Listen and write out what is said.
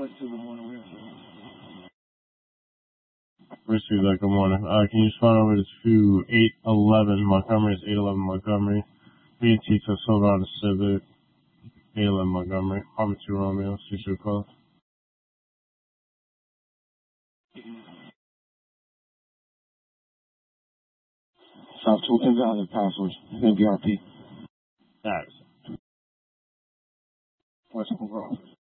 Whiskey, good morning. Can you respond over to 811 Montgomery? It's 811 Montgomery. BT to Silverado Civic. 811 Montgomery. Harvard 2 Romeo. 6 call. South 2 invalid passwords. NBRP. Thanks. What's overall?